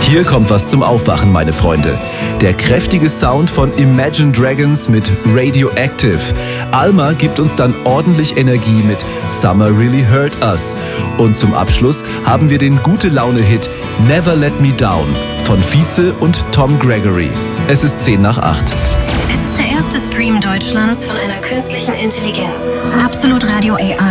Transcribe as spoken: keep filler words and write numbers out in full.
Hier kommt was zum Aufwachen, meine Freunde. Der kräftige Sound von Imagine Dragons mit Radioactive. Alma gibt uns dann ordentlich Energie mit Summer Really Hurt Us. Und zum Abschluss haben wir den Gute-Laune-Hit Never Let Me Down von Vize und Tom Gregory. Es ist zehn nach acht. Es ist der erste Stream Deutschlands von einer künstlichen Intelligenz. Absolut Radio A I.